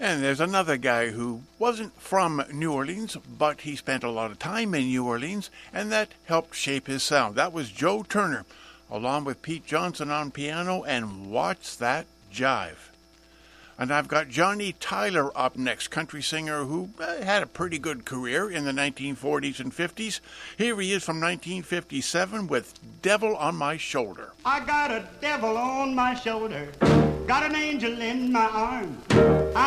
And there's another guy who wasn't from New Orleans, but he spent a lot of time in New Orleans, and that helped shape his sound. That was Joe Turner, along with Pete Johnson on piano, and watch that jive. And I've got Johnny Tyler up next, country singer who had a pretty good career in the 1940s and 50s. Here he is from 1957 with Devil on My Shoulder. I got a devil on my shoulder, got an angel in my arm.